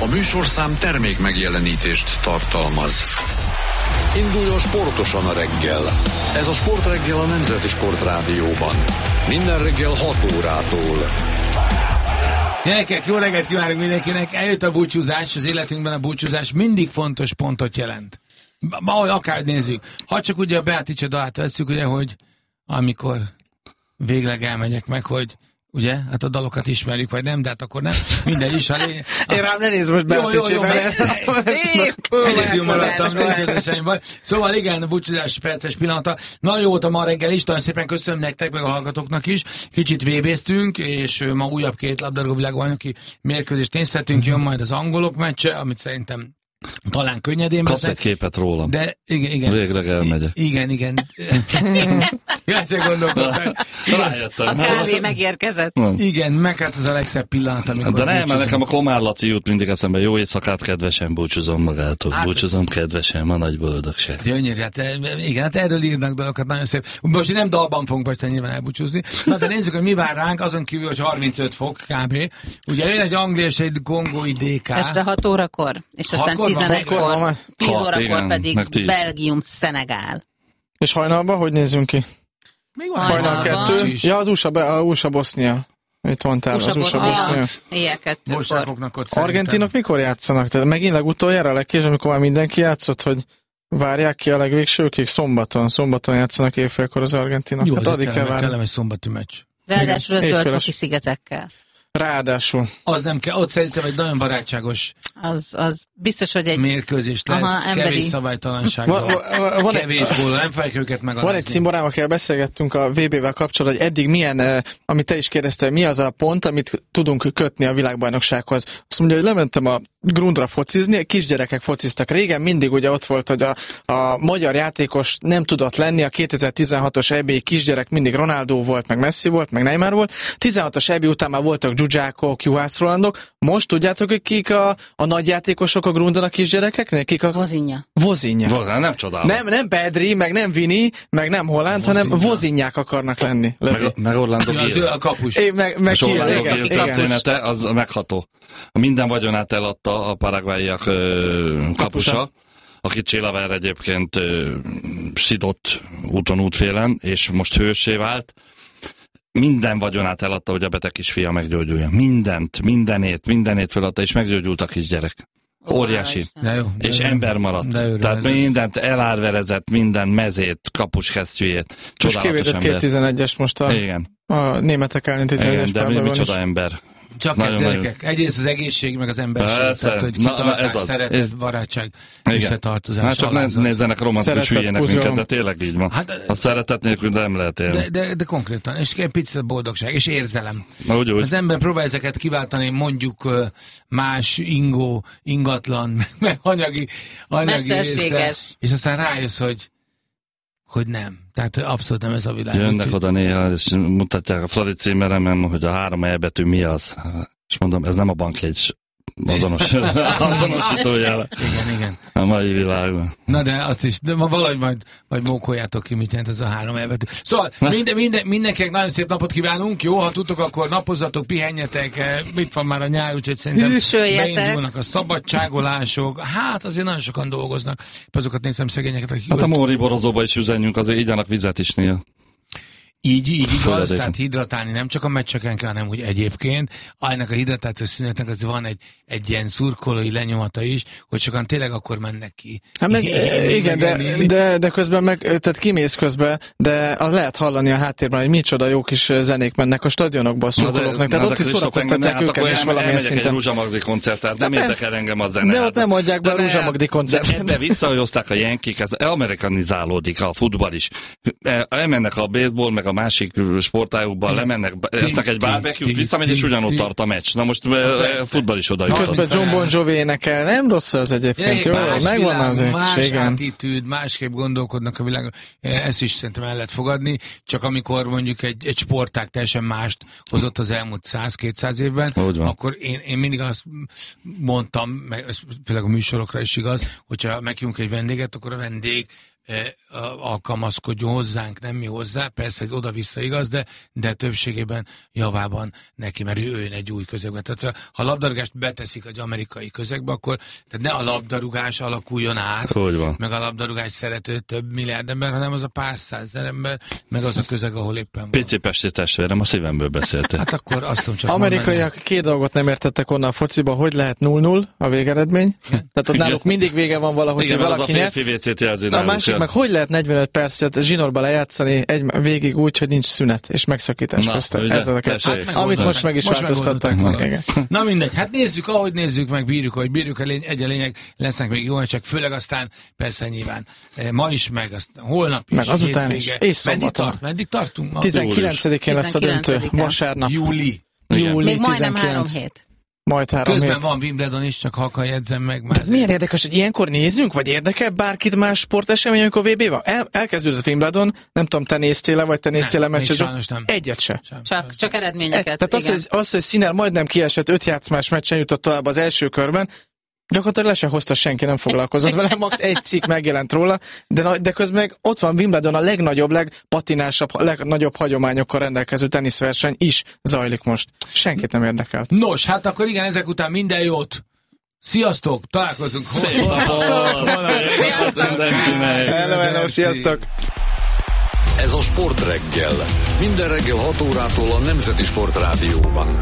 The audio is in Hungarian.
A műsorszám termék megjelenítést tartalmaz. Induljon sportosan a reggel. Ez a Sportreggel a Nemzeti Sportrádióban. Minden reggel 6 órától. Gyerekek, jó reggelt kívánok mindenkinek! Eljött a búcsúzás, az életünkben a búcsúzás mindig fontos pontot jelent. Ahogy akár nézzük. Ha csak ugye a Beatrice dalát vesszük, ugye, hogy amikor végleg elmegyek meg, hogy ugye? Hát a dalokat ismerjük, vagy nem, de hát akkor nem. Mindegy is. Én rám ne nézz most Beatrice-ben. Egyedül maradtam, nincs ez semmi baj. Szóval igen, a búcsúzás perces pillanata. Nagyon jó volt a ma reggel is, nagyon szépen köszönöm nektek, meg a hallgatóknak is. Kicsit VB-ztünk, és ma újabb 2 labdarúgó világbajnoki mérkőzést nézhetünk. Jön majd az angolok meccse, amit szerintem talán könnyedén kapsz egy képet rólam. De igen. Végleg elmegyek. Igen. Játszik gondolkodtam. A kávé megérkezett. Igen, meg hát az a legszebb pillanat, amikor... De nem, mert nekem a Komár Laci jut mindig eszembe. Jó éjszakát, kedvesen, búcsúzom magától. Hát búcsúzom, kedvesen, a nagy boldogság. Gyönyörű, hát igen, hát erről írnak dalokat, nagyon szép. Most nem dalban fogunk persze nyilván elbúcsúzni. Na, de nézzük, hogy mi vár ránk, azon kívül, hogy 35 fok kb. Ugye jön egy Anglia és egy kongói DK. Este 6 órakor, és aztán 11-kor, 10 órakor pedig Belgium-Szenegál. És hajnalban hogy nézzünk ki? Még van hajnal 2. Ja, az USA-Bosznia. Mit mondtál? Az USA-Bosznia. Éjjel 2-kor. Argentinok mikor játszanak? Tehát megint legutoljára legkésőbb, amikor már mindenki játszott, hogy várják ki a legvégsőkig? Szombaton játszanak évfélkor az argentinok. Jó, hát addig kell várni. Kellem egy szombati meccs. Ráadásul a Zöld-foki szigetekkel. Ráadásul. Az nem kell, ott szerintem egy nagyon barátságos az biztos, hogy egy mérkőzés lesz, kevés szabálytalansággal, kevés gól, nem fogják őket megadázni. Van egy cimborám, akivel beszélgettünk a VB-vel kapcsolatban, hogy eddig milyen, amit te is kérdeztél, mi az a pont, amit tudunk kötni a világbajnoksághoz. Azt mondja, hogy lementem a grundra focizni, kisgyerekek fociztak régen, mindig ugye ott volt, hogy a magyar játékos nem tudott lenni, a 2016-os EB kisgyerek mindig Ronaldo volt, meg Messi volt, meg Neymar volt. 16-os EB után már voltak Zsuzsákok, Juhász Rolandok. Most tudjátok, hogy kik a nagy játékosok a grundon a kisgyerekeknél? Kik a... Vozinha. Nem csodálom. Nem Pedri, meg nem Vini, meg nem Holland, hanem Vozinják akarnak lenni. Meg Orlando Gil. A kapus. És Orlando Gil története, az megható. Minden vagyonát eladta a paraguayiak kapusa, akit Csillaver egyébként szidott útfélen, és most hőssé vált. Minden vagyonát eladta, hogy a beteg kisfia meggyógyulja. Mindenét feladta, és meggyógyult a kisgyerek. Óriási. És ember maradt. Tehát mindent elárverezett, minden mezét, kapuskesztyűjét. Most kivétett 2-11-es most a németek ellen 11-es de micsoda ember. Csak ez gyerekek. Egyrészt az egészség, meg az emberség. Tehát, hogy kitartás, szeretet, barátság, összetartozás. Hát csak ne nézzenek romantikus hülyének minket, de tényleg így van. Hát, a szeretet nélkül nem lehet élni. De konkrétan. És egy picit boldogság, és érzelem. Úgy. Az ember próbál ezeket kiváltani, mondjuk más ingatlan, meg anyagi mesterséges. És aztán rájössz, hogy nem. Tehát abszolút nem ez a világ. Jönnek oda néha, és mutatják a Fradi címeremen, hogy a 3 betű mi az. És mondom, ez nem a bankjegy azonosítójele. Igen. A mai világban. Na de azt is, de valahogy majd mókoljátok ki, mit jelent ez a 3 betű. Szóval mindenkinek nagyon szép napot kívánunk, jó? Ha tudtok, akkor napozzatok, pihenjetek, mit van már a nyár, úgyhogy szerintem beindulnak a szabadságolások. Hát azért nagyon sokan dolgoznak. Azokat nézem szegényeket, akik... Hát a Móri borozóba is üzenjünk, azért igyanak vizet is néha. Így igaz, tehát hidratálni nem csak a meccseken kell, hanem úgy egyébként. Ennek a hidratációs szünetnek az van egy ilyen szurkolói lenyomata is, hogy sokan tényleg akkor mennek ki. Hát meg, igen, de közben meg, tehát kimész közben, de lehet hallani a háttérben, hogy micsoda jó kis zenék mennek a stadionokba a szurkolóknak. Tehát ott is szórakoztatják őket is valamilyen szinten. Egy Ruzsa Magdi koncertet, nem érdekel engem a zene. De ott nem adják be a Ruzsa Magdi koncertet. Ebbe visszahozták a Yankik, ez amerikanizálódik a futball is. Elmennek a baseball, meg a másik sportájukban, lemennek, esznek egy barbecue-t, visszamegy, és ugyanott tart a meccs. Na most futball is oda jutott. Közben John Bon Jovi énekel, nem rossz az egyébként, jó? Megvan azért. Más attitűd, másképp gondolkodnak a világon. Ezt is szerintem el lehet fogadni, csak amikor mondjuk egy sportág teljesen mást hozott az elmúlt 100-200 évben, akkor én mindig azt mondtam, meg ez főleg a műsorokra is igaz, hogyha meghívunk egy vendéget, akkor a vendég alkalmazkodjon hozzánk, nem mi hozzá, persze ez oda-vissza igaz, de többségében javában neki, mert ő egy új közegben. Tehát ha a labdarúgást beteszik egy amerikai közegbe, akkor tehát ne a labdarúgás alakuljon át, meg a labdarúgás szerető több milliárd ember, hanem az a pár százezer ember, meg az a közeg, ahol éppen van. PC Pesti testvérem, a szívemből beszéltél. Hát akkor azt tudom csak amerikaiak két dolgot nem értettek onnan a fociba, hogy lehet 0-0 a végeredmény. Tehát ott náluk mindig vége van valahogy, igen, hogy valaki nyer. A másik meg, hogy lehet 45 percet zsinórba lejátszani végig úgy, hogy nincs szünet és megszakítás köztem. Ez az a kettő. Amit most meg is változtattak. Na mindegy, hát nézzük, ahogy nézzük meg, bírjuk, ahogy bírjuk, a lényeg, lesznek még jó, csak főleg aztán persze nyilván ma is, meg aztán holnap is, meg azután is, és szombaton. Meddig tartunk? 19-én lesz a döntő, vasárnap. Júli még majdnem 3 hét. Majd 3 Közben hét. van Wimbledon is, csak halkan jegyzem meg. Már milyen érdekes, hogy ilyenkor nézzünk, vagy érdekel bárkit más sportesemény, amikor VB van? Elkezdődött Wimbledon, nem tudom, te néztél-e, vagy te néztél-e meccset? Sajnos nem. Egyet se. Csak eredményeket. Tehát az, hogy Sinner majdnem kiesett 5 játszmás meccsen jutott tovább az első körben, gyakorlatilag le se hozta, senki nem foglalkozott vele, max. egy cikk megjelent róla, de közben ott van Wimbledon, a legnagyobb, legpatinásabb, legnagyobb hagyományokkal rendelkező teniszverseny is zajlik most. Senkit nem érdekelt. Nos, hát akkor igen, ezek után minden jót. Sziasztok, találkozunk. Hello, sziasztok. Ez a Sport Reggel. Minden reggel 6 órától a Nemzeti Sport Rádióban.